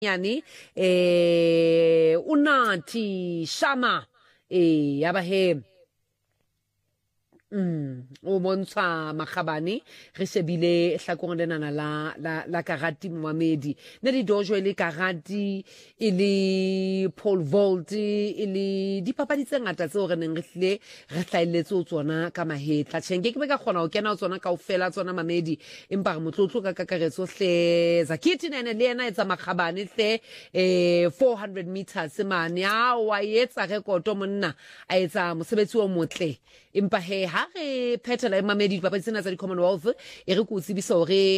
yani unathi shama yaba he o bontsha makgabane re sebile hlakong lenana la karati Mohamedi ne di dojo le karati ile Paul Volt ile dipapadi tse ngata tseo re neng re hlile re hlailetse o tsona ka mahetla tshenge ke be ka khona o kena o tsona ka ofela tsona Mohamedi empa re motlotlo ka kakaretso hle Zakiti nene le yena etsa makgabane hle 400 meters mane a wa etsa rekoto monna a etsa mosebetsi o motle empa he ha re phethela Mohamedi dipapadi tsena tsa di Commonwealth e re go tsebisa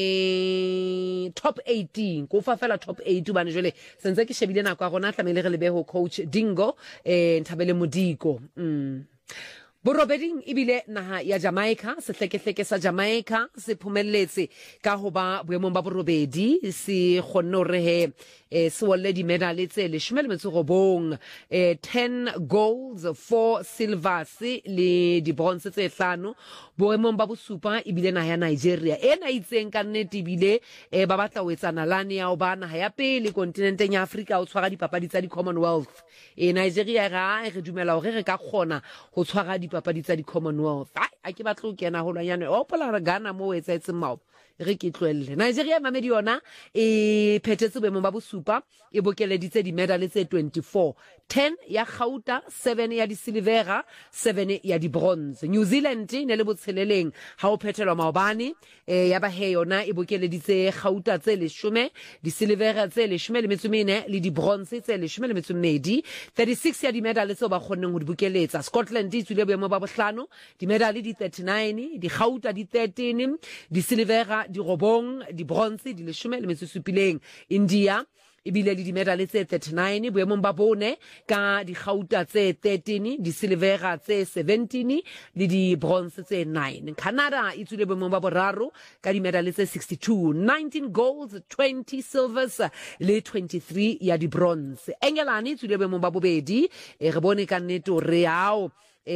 hore top 18 go fa fela top 8 bana jole sentse ke shebile nako a rona tlamele re lebe ho coach Dingo Ntabele Modiko Borobeding ibile naha ya Jamaica sehlekehleke sa Jamaica se phumelletse ka hoba boemong ba borobedi se khonno re he se wolle di medal tse 19 10 golds 4 silvers le di bronze tse 5 boemong ba bosupa ibile naha ya Nigeria ena itseng ka nnete ibile ba batla ho etsana lane ya obana ha ya pele kontinenteng ya Afrika o tshwara dipapadi tsa di Commonwealth Nigeria re dumela hore re ka khona ho tshwara dipapadi tsa di Commonwealth a ke batlo ho kena ho lwanyane o pola re Ghana mo etsa etse mao re ke tlwelle Nigeria Mohamedi yona e phethetse boemong ba bosupa e bokeleditse di medal tse 24 10 ya Gauta 7 ya di silver 7 ya di bronze New Zealand ne le botsheleleng ha o phethelwa maobane ya ba he yona e bokeleditse Gauta tse 10 di silver tse 14 le di bronze tse 12 36 ya di medal tse ba khonneng ho di bokeletsa Scotland di tswile boemo ba bohlano di medal di 39 di Gauta di 13 di silver di robong di bronze di 17 India ibile le di medal tse 39 boemong ba bone ka di Gauta tse 13 di silver tse 17 le di bronze tse 9 Canada e tswile boemong ba boraro ka di medal tse 62 19 golds 20 silvers le 23 ya di bronze England e tswile boemong ba bobedi re bone ka nnete re ao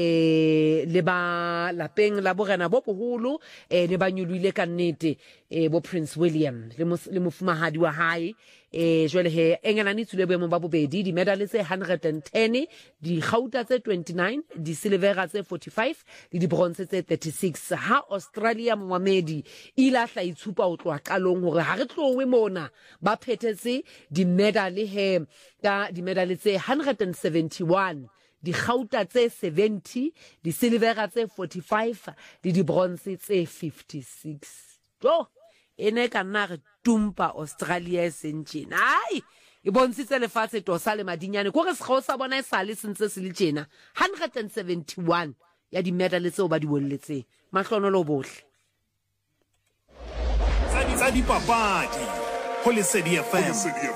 le ba lapeng la borena bo boholo ne ba nyulwile ka nnete bo Prince William le mofumahadi wa hae jwale he England tsule boemo ba bobedi di medal tse 110 di Gauta tse 29 di silver tse 45 le di bronze tse 36 ha Australia Mohamedi ila hla itshupa o tloa qalong hore ha re tlowe mona ba phethetse di medal he ka di medal tse 171 di Gauta tse 70 di silver tse 45 le di bronze tse 56 ene ka nna re tumpa Australia sentjena ai e bontshitse lefatshe tosa le madinyane go re se sa bona e sale sentse se le tjena 171 ya di medal tseo ba di wolletseng mahlonolo bohle tsa di papadi ho Lesedi FM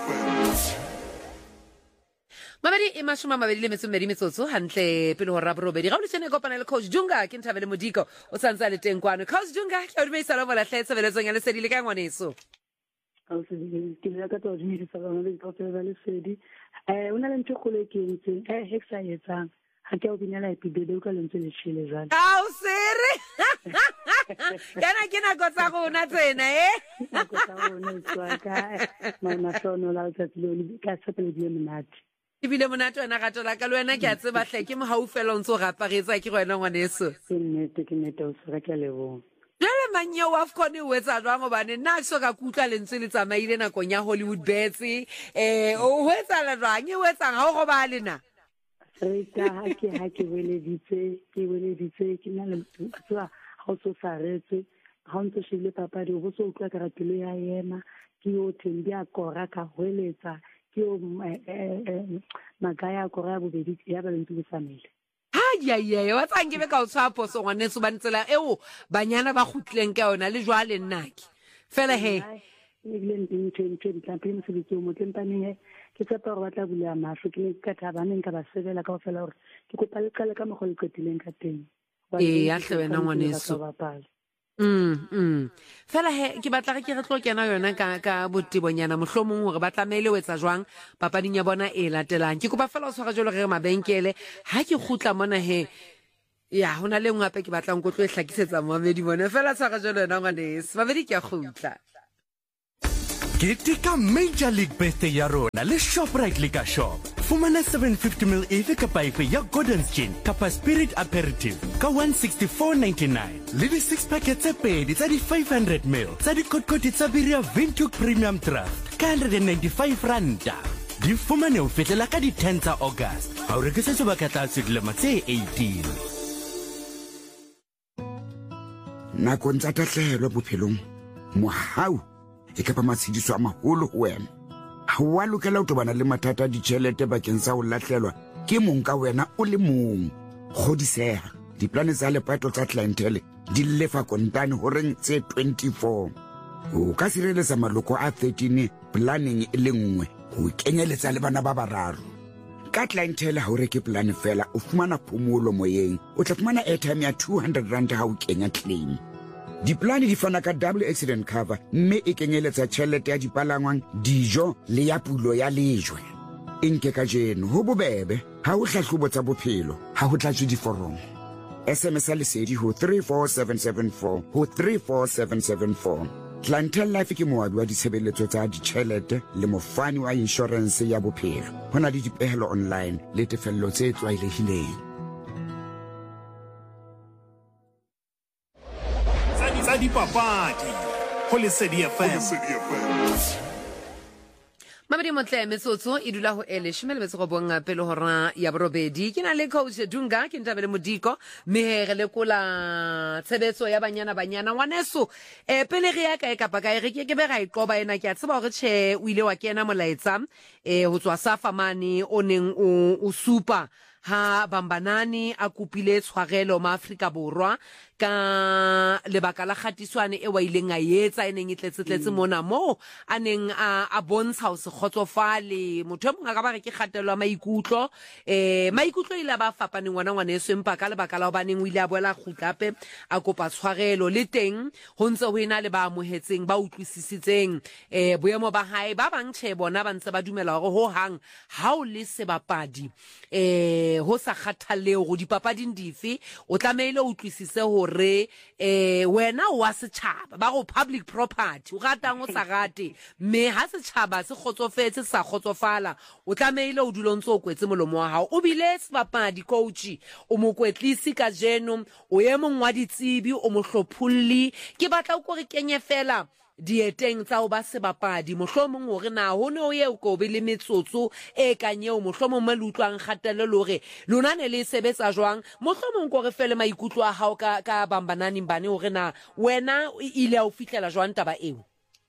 Mohamedi e mashoma mabedi le metsotso hantle pele ho borobedi ga o le tsene kopana le coach Dunga ke Ntabele Modiko o tsantsa le teng kwano coach Dunga ke o dumedisa la bola hletse beletsong ya Lesedi le ka ngwaneso ao se ke le ka tlo dumedisa ba le ka tsela Lesedi una le ntse khole ke ntse hexa yetsang ha ke o binela epidede o ka le ntse le tshile jana ao sere kana ke na go tsa gona tsena go tsa gona tswa ka masono la tsa le ka tsepele di monate ibile monate wena gato la ka le wena ke a tseba hle ke mo haufela ntse o raparetsa ke go wena ngwaneso ke nnete o se ka lebo le manya wa afcon o etsa jwang obane nna so ka kutla le ntse le tsamaile nakong ya Hollywood Bets o etsa la jwang e etsang ha o go ba lena ha ke weleditse ke na le tswa ha o so saretse ha o ntse shile papadi o bo so utlwa ka ratile ya yena ke o thembi a kora ka hoeletsa ke o magaya kora bobedi ya ba ntse go famile wa tsange be ka o tshapo so ngwaneso ba ntsela eo banyana ba khutleng ka yona le jwale nnaki fela he le nteng tla pele se ditse mo tlempane ke tsapa gore batla bula mahlo ke ka thabaneng ka ba sebela ka o fela gore ke kopa le qale ka mogolo ketileng ka teng ya hle wena ngwaneso fela he ke batla ke re tlo kena yona ka botibonyana mohlomong hore ba tlamele o etsa jwang papading ya bona e latelang ke kopa fela o tshwara jolo re mabenkele ha ke khutla mona he ya hona le ngwape ke batlang go tlo hlakisetsa Mohamedi bona fela tshwara jolo yona ngwaneso Mohamedi ke a khutla Ketika Major League Birthday ya rona le Shoprite Liquor Shop. Fumana 750ml efe kapa efe ya Gordon's Gin kapa Spirit Aperitif ka 164.99. Le di 6 packets tse pedi tsa di 500ml tsa di kotkoti tsa biri ya Vintuk Premium Draft ka 195 randa. Di fumane ho fetlela ka di 10 tsa August. Ha o rekisa sebaka tsa dilemo tse 18. Nakong tsa tahlehelo bophelong mohau e ka ba matshidiso a maholo ho wena. Ha wa lokela ho tobana le mathata a ditjhelete bakeng sa ho lahlelwa ke mong ka wena o le mong. Kgodiseha diplane tsa lepato tsa clientele di lefa kontane ho reng tse 24. O ka sireletsa maloko a 13 planning e le nngwe ho kenyeletsa le bana ba bararo. Ka clientele ha o reke plan fela o fumana phomolo moyeng. O tla fumana airtime ya 200 rand ha o kenya claim. Diplane di fana ka double accident cover mme e kenyeletsa tjhelete ya dipalangwang, dijo le ya pulo ya lejwe. Inke ka jeno ho bobebe ha o hlahlobo tsa bophelo ha ho tlatswe diforomo. SMS lesedi ho 34774 ho 34774. Clientele Life ke moabi wa ditshebeletso tsa ditjhelete le mofani wa insurance ya bophelo. Hona le dipehelo online le tefello tse tlwaelehileng. Tsa dipapadi ho Lesedi FM. Mamadi motle metsotso e dula ho ele shimele metso bonga pele hora ya borobedi ke na le coach Dunga ke ntabele modiko mme re lekola tshebetso ya banyana ngwaneso pele re ya kae kapa kae re ke be ga iqoba ena ke a tseba hore che o ile wa kena molaetsa ho tswa Safamane o neng o supa ha Bambanani a kupile tshwarelo ma Afrika Borwa ka lebaka la khatiswane e wa ileng a etsa eneng itletse mona mo aneng a bontsha ho se khotsofale motho e mong a ka ba re ke kgatello maikutlo ile ba fapane ngwana eso empa ka lebaka la hobaneng o ile a boela khutlape a kopa tshwarelo le teng ho ntse ho ena le ba amohetseng ba utlwisisitseng boemo ba hae ba bang tshe bona ba ntse ba dumela hore ho hang ha o le sebapadi ho sa kgathaleo go dipapading dife o tlameile o utlwisise hore wena wa setjhaba ba go public property o ratang o sa rate mme ha setjhaba se khotsofetse sa khotsofala o tlameile o dulontse o kwetse molomo wa hao o bile sebapadi coach o mo kwetlisi ka jeno o ye mong wa ditsebi o mo hlophulli ke batla o re kenye fela dieteng tsa o ba sebapadi mohlomong hore na ho ne o ye ko be le metsotso e kanyeo mohlomong ma lutlwang kgatelo lore lona ne le sebetsa jwang mohlomong ko re fele maikutlo a hao ka Bambanani bane hore na wena ile a o fihlela jwang taba eo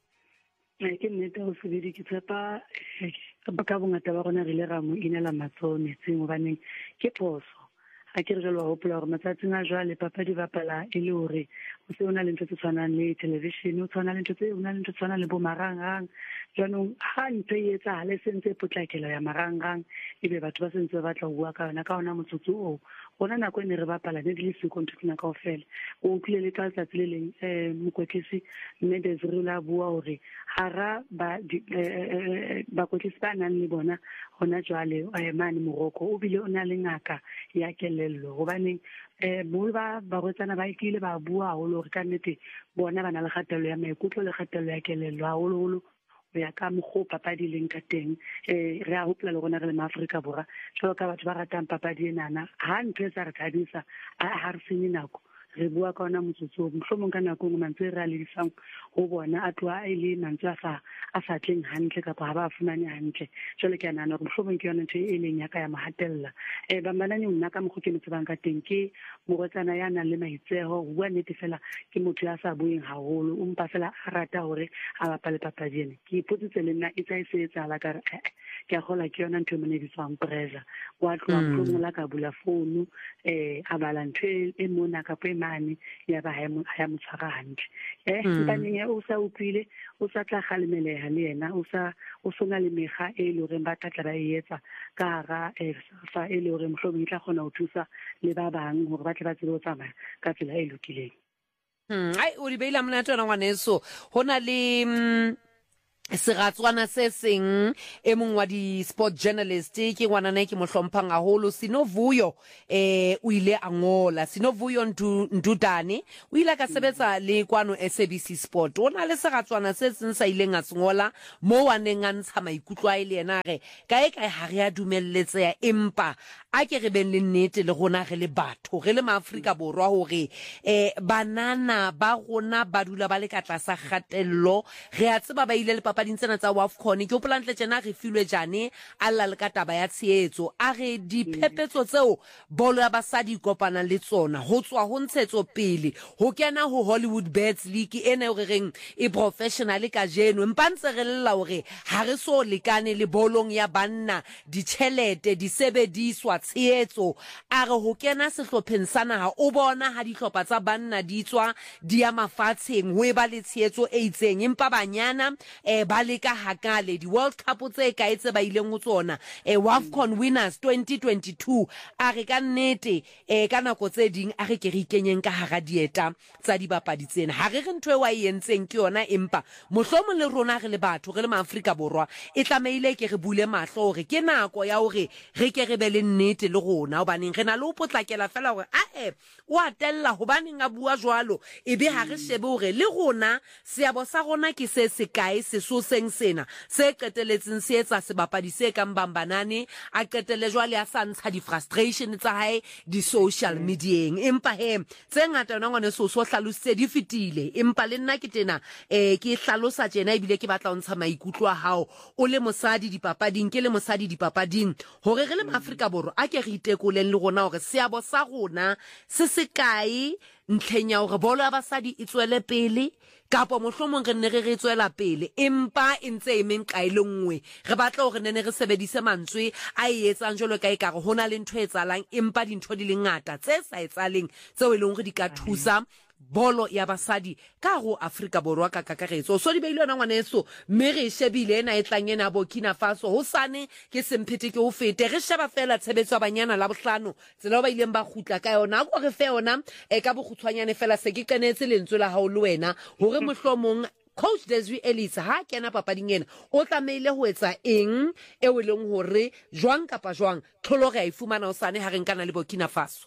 ke nnete ho sebedi ke tshepa ka bongata ba rona re le ra mo inela matsone tseng hobaneng ke phoso ha ke re jalo hopola hore matsatsing a jwale papadi bapala e le hore o se ona le ntho tse tshwanang le television o na le ntho tse tshwanang le bo marangrang jwanong ha ntho e etsahala sentse potlakela ya marangrang ebe batho ba sentse ba tla bua ka yona ka ona motsotso o rona nako ne re bapala ne di le siko ntho tsena kaofela o utlwile le ka tsatsi le leng mokwetlisi mme Desiree la bua hore hara ba kwetlisi ba nang le bona hona jwale mane Morocco o bile o na le ngaka ya kelello hobaneng mo ba rotsana ba ikile ba bua holo re ka nnete bona bana le kgatello ya maikutlo le kgatello ya kelello haholo ya ka mokgo papadi leng ka teng re a hopola le rona re le maAfrika Borwa jwalo ka batho ba ratang papadi enana ha ntho e sa re thabisa ha re senye nako re bua ka ona motsotso mohlomong ka nako ngwe mantse re a le disang ho bona a tloa e le mantse a sa tleng hantle kapa ha ba fumane hantle jwale ke anana hore mohlomong ke yona ntho e leng ya ka ya mahatella Bambanani nna ka mokgo ke metsebang ka teng ke morotsana ya nang le maitseho ho bua nnete fela ke motho ya sa bueng haholo o mpa fela a rata hore a bapale papadi ena ke ipotsitse le nna e tsa e se etsahala ka ke a gola ke yona ntho e monediswang pressure wa tloa mohlomong la ka bula phone a bala ntho e mona ka mane ya ba ha ya motshwara hantle mpaneng ya o sa utlwile o sa tla kgalemeleha le yena o sona le mekga e le hore ba tla ba etsa ka ga fa e le hore mohlomong tla kgona ho thusa le ba bang hore ba tle ba tsebe ho tsamaya ka tsela e lokileng ai o di beila mona tsona ngwaneso hona le Seratswana se seng e mong wa di sport journalist ke ngwanana ke mo hlomphang haholo Sinovuyo o ile a ngola Sinovuyo Ndudane o ile ka sebetsa le kwano SABC Sport o na le seratswana se seng sa ileng a sengola mo wa neng a ntsha maikutlo a ile yena re kae ha re a dumelletseya empa a ke re ben le nnete le rona re le batho re le maAfrika borwa hore banana ba rona ba dula ba le ka tlasa kgatello re a tseba ba ile le papading tsena tsa WAFCON ke o plantle tjena re filwe jane alla le ka taba ya tsheetso a re diphepetso tseo bolo ya basadi kopana le tsona ho tswa ho ntshetso pele ho kena ho Hollywood Bets League ena o reng e professional ka jeno mpantse re lla hore ha re so lekane le bolong ya banna ditjhelete disebediswa tsheetso a re ho kena sehlopheng sa naha o bona ha dihlopha tsa banna di tswa di ya mafatsheng ho e ba le tsheetso e itseng empa banyana ba le ka hakale di World Cup tse ka etse ba ileng ho tsona WAFCON winners 2022 a re ka nnete ka nako tse ding a re ke re ikenyeng ka hara dieta tsa dibapadi tsena ha re re ntwe wa yentseng ke yona empa mohlomong le rona re le batho re le maAfrika borwa e tlameile ke re bule mahlo hore ke nako ya hore re ke re be le nnete le rona hobaneng re na le ho potlakela fela hore o atella hobaneng a bua jwalo ebe ha re shebe hore le rona seabo sa rona ke se sekae sesoseng sena se qeteletseng se etsa sebapadi se kang Bambanane a qetelle jwale a sa ntsha di frustration tsa hae di social mediaeng empa tse ngata yona ngwane so hlalositse di fitile empa le nna ke tena ke hlalosa tjena ebile ke batla ho ntsha maikutlo a hao o le mosadi dipapading ke le mosadi dipapading hore re le maAfrika borwa a ke re itekoleng le rona hore seabo sa rona se sekae ntlheng ya hore bolo ya basadi e tswele pele kapo mohlomong re nne re tswela pele empa e ntse e meng ka ile nngwe re batla hore nene re sebedise mantswe a etsang jolo ka ekare hona le ntho e tsalang empa dintho di le ngata tse sa etsaleng tseo e leng hore di ka thusa bolo ya basadi ka go Afrika borwa ka kakaretso so di beile yona ngwaneso mme re shebile ena e tlang ena Burkina Faso hosane ke semphete ke ho fete re sheba fela tshebetso banyana la bohlano tsela ba ileng ba khutla ka yona go re fe yona ka bokgutshwanyane fela se ke qenetse lentswe la hao le wena hore mohlomong Coach Desiree Ellis ha kena papading ena o tlameile ho etsa eng e o leng hore jwang kapa jwang tlholo re a ifumana hosane ha re nkana le Burkina Faso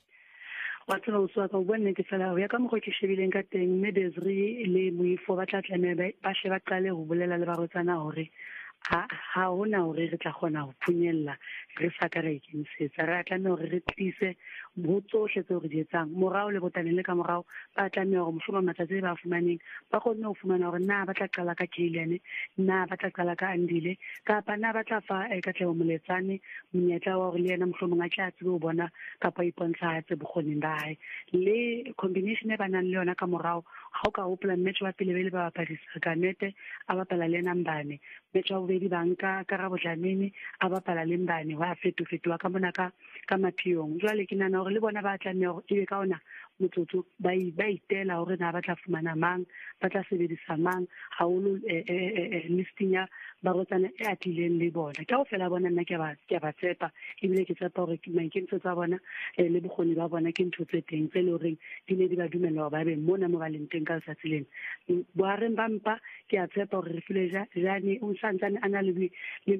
wa tsela o tswa ka bone ke fela ya ka mo ke shebileng ka teng mme Desiree le moifo ba tla tlamela ba sheba qale ho bolela le barotsana hore ha hona hore re tla kgona ho phunyella re sa ka re ikemisetsa re tlameha hore re tlise botsohle tseo re di etsang morao le botaneng le ka morao ba tlameha hore mohlomong matsatsi ba fumaneng ba kgone ho fumana hore na ba tla qala ka Kylian na ba tla qala ka Andile kapa na ba tla fa ka Tleo Moletsane monyetla wa hore le yena mohlomong a tla tsebe ho bona kapa ipontlahatse bokgoning ba hae le combination e ba nang le yona ka morao ha o ka hopola match wa pele le ba bapadisa ka nete a bapala le Nambane match wa bobedi ba nka Karabo Dlamini a bapala le Mbane wa fetofetoa ka mona ka Mathiong jwale ke nana hore le bona ba tlameha hore e ka ona motsotso ba itela hore na ba tla fumana mang ba tla sebedisa mang haholo listing ya barotsana e atileng le bona ka ho fela bona nna ke ba tsepa ebile ke tsepa hore maikemisetso tsa bona le bokgoni ba bona ke ntho tse teng tse le hore di ne di ba dumella hore ba be mona mo ba leng teng ka letsatsi lena bohareng ba mpa ke a tsepa hore re file jane o santsane a na le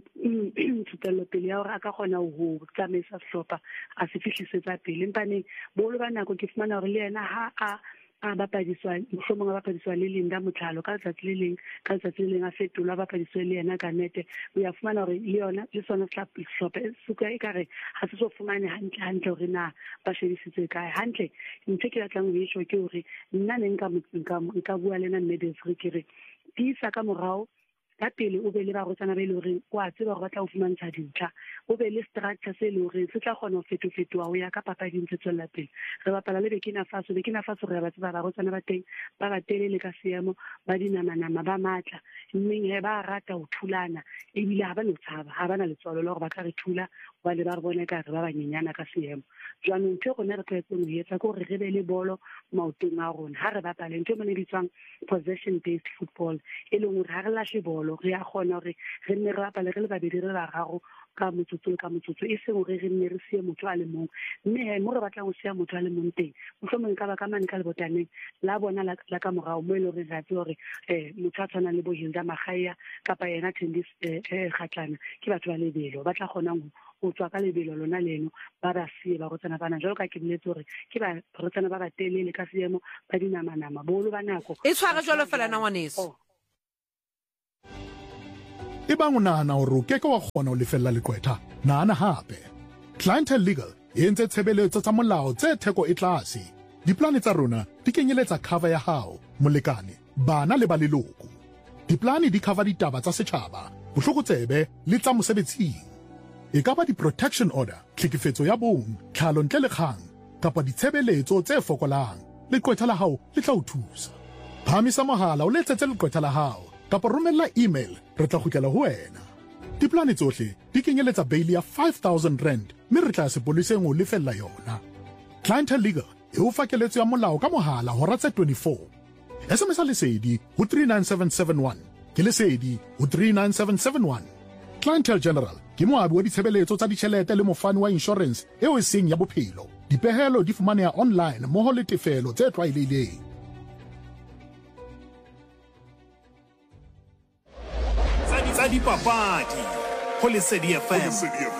thupello pele ya hore a ka kgona ho tsamaisa sehlopha a se fihlisetsa pele empaneng bolo ba nako ke fumana hore le yena ha a bapadiswa mohlomong a bapadiswa le Linda Motlhalo ka letsatsi le leng a fetola bapadiswa le yena ka nete o ya fumana hore le yona le sona sehlopha suka e kare ha se so fumane hantle hore na ba shebisitse kae hantle ntse ke batlang ho isho ke hore nna ne nka bua le nna Desiree ke re tisa ka morao ka pele o be le barotsana ba ile hore wa tseba hore ba tla o fumantsha dintlha o be le structure se le hore se tla kgona ho fetofetoa ho ya ka papading tse tswella pele re bapala le Burkina Faso re ba tseba barotsana ba teng ba ba telele ka seemo ba dinama ba matla mme ba rata ho thulana ebile ha ba no tshaba ha ba na letswalo le hore ba ka re thula ba le ba re bona ka re ba banyenyana ka seemo jwanong ntho rona re tlwaetseng ho etsa ke hore re be le bolo maotong a rona ha re bapala ntho mo ne bitswang possession based football e leng hore ha re lahle bolo bolo re a kgona hore re nne re apale re le babedi re raro ka motsotso e seng hore re nne re sie motho a le mong mme mo re batlang go sia motho a le mong teng mohlomong ka ba ka mane ka le botaneng la bona la ka morao mo ile re ratse hore motho a tshwana le bo Hilda Magaya kapa yena Tendis Kgatlana ke batho ba lebelo ba tla kgonang go tswa ka lebelo lona leno ba ba sie ba go tsena bana jalo ka ke boletse hore ke ba go tsena ba ba telele ka seemo ba dinama bolo ba nako e tshwara jalo fela na ngwaneso e bang o nahana hore o keke wa kgona ho lefella leqwetha nahana hape Clientele Legal e entse tshebeletso tsa molao tse theko e tlase diplane tsa rona di kenyeletsa cover ya hao molekane bana le ba leloko diplane di cover ditaba tsa setjhaba bohlokotsebe le tsa mosebetsing e ka ba di-protection order tlhekefetso ya bong tlhalo ntle le kgang kapa ditshebeletso tse fokolang leqwetha la hao le tla o thusa phamisa mohala o letsetse leqwetha la hao kapa romella email re tla kgutlela ho wena diplane tsohle di kenyeletsa bail ya 5,000 rand mme re tla sepoleseng o lefella yona Clientele Legal e o fa keletso ya molao ka mohala hora tse 24 SMS lesedi ho 39771 ke lesedi ho 39771 Clientele General ke moabi wa ditshebeletso tsa ditjhelete le mofani wa insurance eo e seng ya bophelo dipehelo di fumaneha online mmoho le tefelo tse tlwaelehileng tsa dipapadi ho Lesedi FM.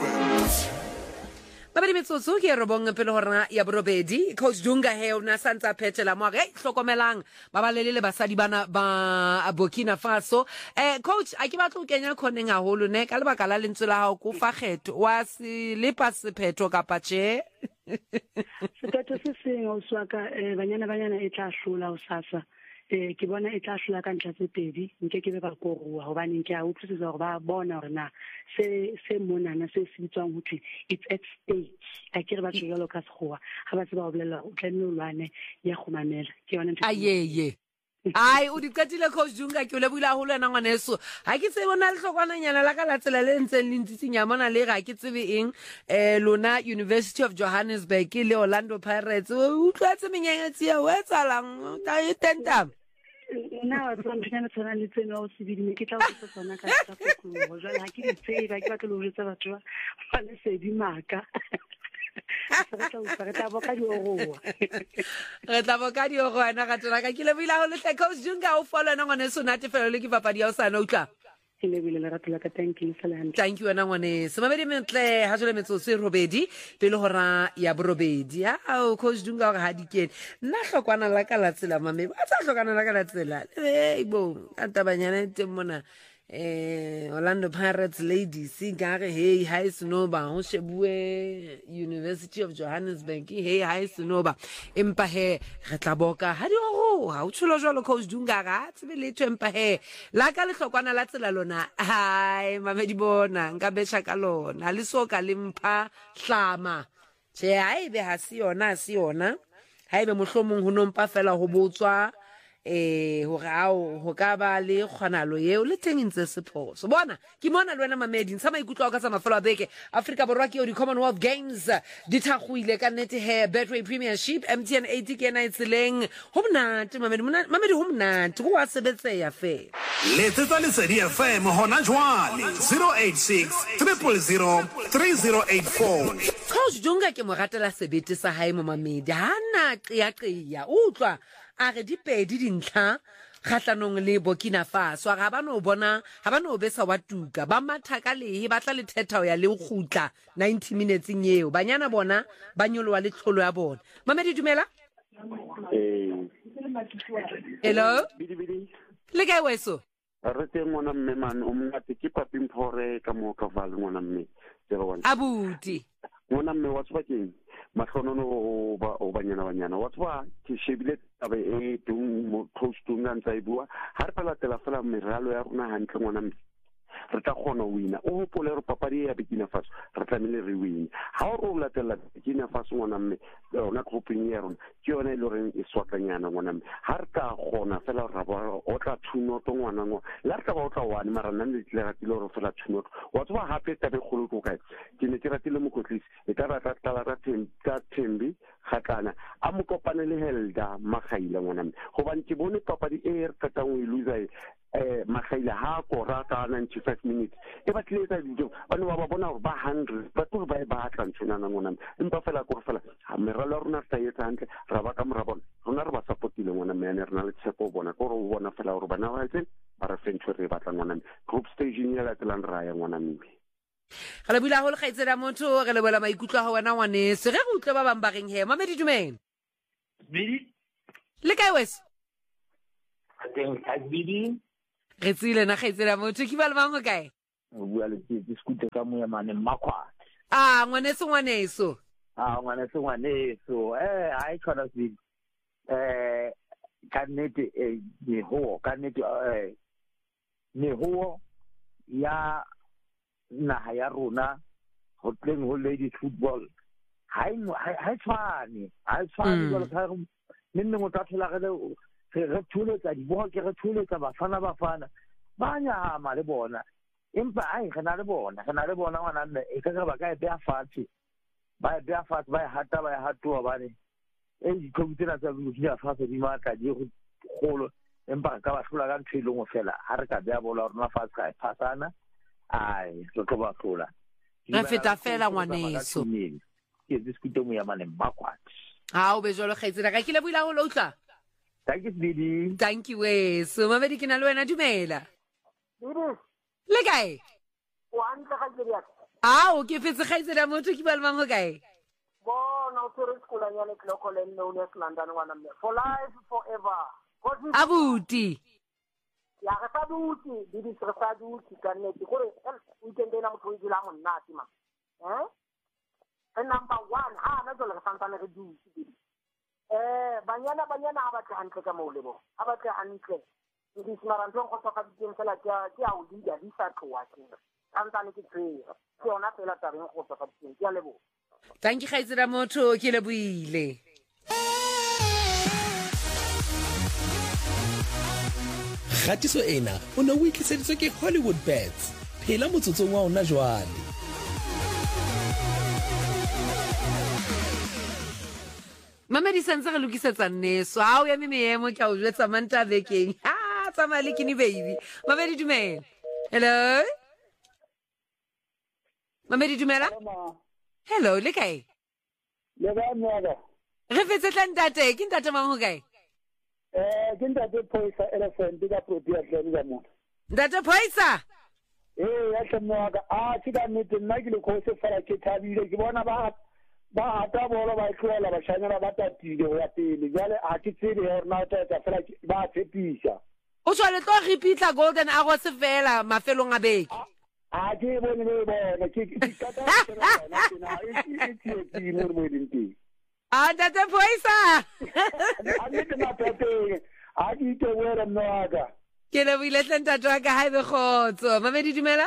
Babedi metsotso ke robong pele hora ya borobedi Coach Dunga he ona santsa phethela mo re hlokomelang ba balelele basadi bana ba Burkina Faso coach a ke batla o kenya khoneng haholo ne ka lebaka la lentswe la hao go fa kgetho wa se le pasephetho ka patche sephetho se seng o swaka banyana e tla hlola o sasa ke bona e tla hlola ka ntla tse pedi nke ke be ba korua hobane ke a utlwisisa hore ba bona hore na se monana se bitswang ho thwe it's at stake a ke re ba tsholo ka sekgowa ha ba se ba bolela o tlenne ulwane ya khumamela ke yona ntho ayeye ai o di qatile Coach Dunga ke o lebohile haholo na ngwaneso ha ke tsebe bona le hlokwananyana la ka la tsela le ntseng le ntsitsinya mona le ga ke tsebe eng lona University of Johannesburg le Orlando Pirates o tlwetse menyenyetsi ya o etsalang ta itenta na tsona tsena tsona le tseno o sibidi ke tla go tsona ka tsa go jwale ha ke ditse ba ke batla lo jetsa batho ba le sedi maka re tla boka di oro ana ga tsona ka ke le bila ho le Coach Dunga o follow na ngwane so natefelo le ke papadi ya o sana utla ke le bile le ratela ka thank you salam thank you ana ngwane se mabedi mentle ha jole metsotso robedi pele hora ya borobedi ha o Coach Dunga ga ha dikene nna hlokwana la ka la tsela mame ba tsa hlokwana la ka la tsela bo antabanyana temona Orlando Pirates ladies gare hey high snoba ho shebue University of Johannesburg hey high snoba empa he re tla boka ha di ho ha o tshola jwalo Coach Dunga ga tsebe le empa he la ka le hlokwana la tsela lona hai mame di bona nka betsa ka lona le soka le mpha hlama che hai be ha si yona ha ibe mohlomong ho nompa fela ho botswa hore ho ka ba le kgonalo yeo le teng ntse sephoso bona ke mona le wena mamedi ntsha maikutlo ka tsa mafelo a beke Africa Borwa ke di Commonwealth Games di thagwile ka nnete he Betway Premiership MTN 80 ke na itseleng ho monate mamedi ho monate go a sebetseya fe letsetsa Lesedi FM hona jwale 086 000 3084 Coach Dunga ke mo ratela sebete sa hae mo mamedi hana qiya utlwa a re dipedi dintlha khatlanong le Burkina Faso ga ba no bona ha ba no besa wa tuka ba mathaka le ba tla le thethao ya le khutla 90 minutes nyeo banyana bona ba nyolwa le tlholo ya bona mamedi dumela hello le kae weso re teng ngwana mme man o mngate ke paping phore ka mo ka val ngwana mme abuti ngwana mme wa tswakeng mahlonono o banyana wa tswa ke shebile tabe e tung mo close to ngantsa ibua ha re palatela fela meralo ya rona hantle ngwana mme re tla khona wina o hopole re papadi ya Burkina Faso re tlamile re win ha o re latela Burkina Faso ngwana mme ona grouping ya rona ke yona ile re e swakanyana ngwana mme ha re ka khona fela ra ba o tla thunoto ngwana ngo la re ba o tla wani mara nna le tla ratile re fela thunoto wa tswa hape tabe kholo go kae ke ne ke ratile mokotlisi e ka rata tla ka Thembi Kgatlana a mo kopane le Hilda Magaya ngwana mme go bantse bone papadi e re katang o iluza Magaila ha kora ka 95 minutes e ba tlile tsa dijo ba no ba bona hore ba 100 ba tlo ba tla ntshona ngwana empa fela go fela meralo rona tsa etsa hantle ra ba ka mora bona rona re ba supportile ngwana mme re na le tshepo bona go re bona fela hore bana ba itse ba re fentse re batla ngwana group stage ya la tlang ra ya ngwana mme ga le bula go le gaitsela motho re le bola maikutlo a wena ngwane se re go utlwa ba bang ba reng he Mamedi dumela Bidi le kae wes teng ka bidi re tsile na gaitsela motho ke ba le bang go kae o bua le ke skute ka mo ya mane makwa ngwaneso ngwaneso ai tshwana se ka nete meho ya naha ya rona ho tleng ho ladies football hai tshwane jwalo ka nne mo tathola re thuletsa diboke re thuletsa bafana ba nyama le bona empa re na le bona ngwana nne e ka ba ka e bea fatshe ba hatoa bane dikomitena tsa bukia fatshe di matla di go kgolo empa ka ba hlola ka ntho e lengwe fela ha re ka bea bola rona fatshe ka e phasana re tlo ba hlola re feta fela ngwaneso ke diskute mo ya mane bakwat o be jalo gaitsela ka ke le buila go lo utla thank you Bidi thank you so Mamedi ke na le wena dumela le kae wa ntle ga ke dia o ke fetse gaitsela motho ke ba le bang go kae bona o tsere sekolanyane Clocolan known as London wana mme for life forever abuti ya ga sa duti di re sa duti ka nnete gore o itendela motho o dila go nnati ma number 1 na jole ga santane re duti banyana ha ba tla hantle ka molebo ha ba tla hantle di smarantong go tsoka diteng fela ke a o dija di sa tloa ke santane ke tsere ke ona fela tabeng go tsoka diteng ke a lebo thank you gaitsela motho ke le buile Gatiso ena o ne o itliseditswe ke Hollywood Bets phela motsotsong wa ona jwale Mamedi sentse re lokisetsa nneso o ya meemo ke a o jwetsa manta bekeng tsamaya le kini baby Mamedi dumela hello Mamedi dumela hello le kae le ba nna re fetse tla ntate ke ntate mang ho kae ke ntate Poisa elephant ka protea tleng ga mona ntate Poisa ya tlemoga ke ka nnete nna ke le khose fela ke thabile ke bona ba hata bola ba tloela ba shanyana ba tatile ho ya pele jale a ke tsebe hore na tata fela ba tshepisa o tshwane tlo repeatla golden arrows fela mafelong a beke ke bone le bona ke ka ta na ke mo mo dinti ntate Poisa ke na tate ke te wera noaga ke le buile ntate wa ka haebe khotso Mamedi dumela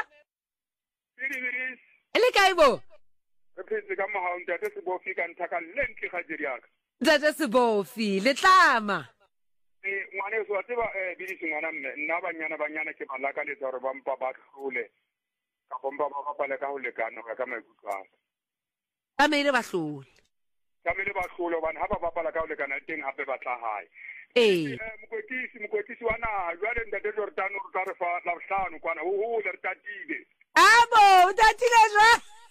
ele kae bo re phetse ka mohaung tate Sebofi ka nthaka lentle ga jeriaka tate Sebofi le tlama ngwane so tseba bidisi ngwana mme nna banyana ke malaka le tsore ba mpa ba hlole ka bomba ba bapala ka ho lekana ka maikutlo a ka mele ba hlole bana ha ba bapala ka ho lekana teng hape ba tla hae mokwetisi wa naha jwale ntate Jordan o tla re fa la hlano kwana ho le tatile abo tatile jwa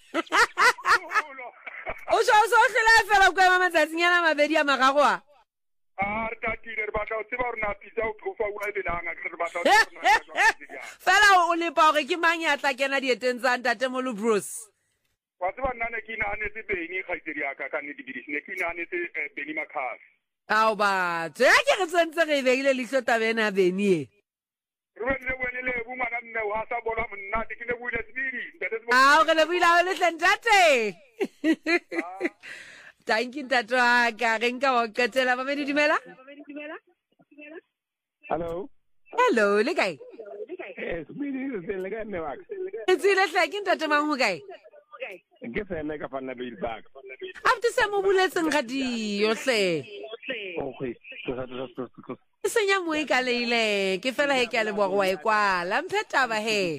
o so hlela fela kwa mama tsatsinyana mabedi a magagoa re tatile re batla o tseba rona pizza o phofa wa belanga re batla fela o le pa gore ke mang ya tla kena dieteng tsa ntate Molo Bruce wa tseba nna ne ke inahanetse Beni kgaitsedi yaka ka nne dibidisi ne ke inahanetse Beni Makhasi ba ke re tsentse re beile le hlota bena Beni re le ngwana nne wa sa bola monnate ke le buile tsebidi re le buile le tlentate thank you ntate wa ka re nka wa qetela Mamedi dumela hello le kae tsebidi le ka nne wa ka tsile hle ke ntate mang ho kae ke sene ka fana le ilbaka after se mo buletseng ga yohle senya mo e ka leile ke fela he ke a le bo wa ekwala mpheta ba he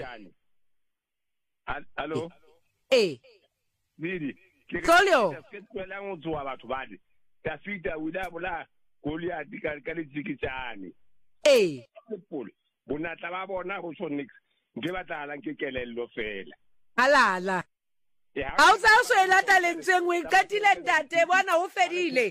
allo bidi Tolio ke tswela go tswa batho ba di ta fita wila bola Goliath ka le tsikitsane bonatla ba bona go so nix nke batla ke kelello fela alala ha o sa so elata lentseng o ikatile ntate bona o fedile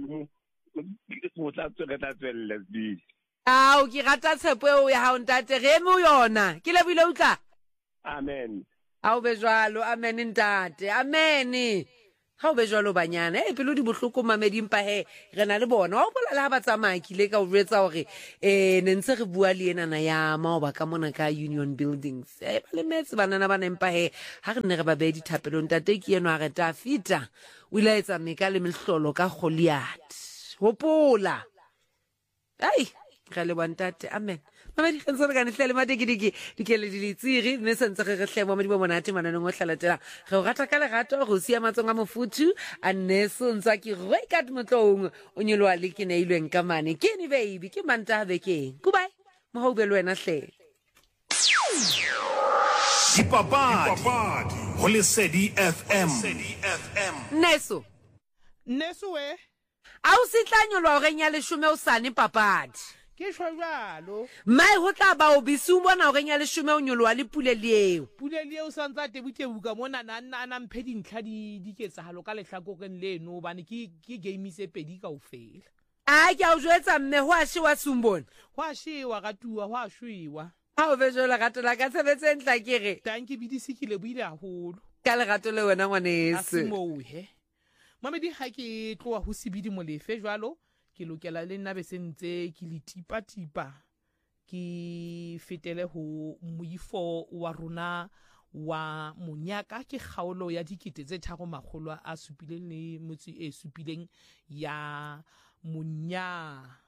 o tla tswela di ao ke rata tshepo eo ya hao ntate re mo yona ke lebile utla amen ao be jwalo amen ntate amen ha o be jwalo banyana pelo di bohloko mamedi mpa he re na le bona wa o bolela ha ba tsamaya kile ka o jwetsa hore ne ntse re bua le enana ya maoba ka mona ka Union Buildings ba le metse banana ba nempa he ha re ne re ba be dithapelong ntate ke eno a re ta fita o ile etsa meka le mehlolo ka Goliath hopola ai ga le bantate amen mamedi ge ntse re ka nehlele madikidiki dikele di letsiri mme sentse re hle mo modibo monate mananeng o hlalatela ge o rata ka lerato go sia matsong a mofuthu a nneso ntsa ke rekat motlong o nyolwa le ke neilweng ka mane ke ni baby ke manta bekeng goodbye mo ho be le wena hle Dipapadi ho Lesedi FM. Neso we a o sitlanyolwa o renya leshume o sane papadi ke shwalo mai ho tla ba o bisu bona o renya leshume o nyolwa le pulelieo santsa tebutebuka mona nna mphedi ntlha di ketsahalo ka lehlakoreng leno bane ke game se pedi kaofela a ke a o jwetsa mme ho a shiwa sumbona ho a shiwa gatuwa ho a shwiwa ha o bejola gato la ka tshebetse ntla kere tanki bidisi ke le buile haholo ka le gato le wena ngwanese asimohe mamedi ha ke tloa ho sibidi molefe jwalo ke lokela le nna be sentse ke le tipa ke fetele ho moifo wa rona wa monyaka ke kgaolo ya dikete tse 370 le motse e supileng ya Munya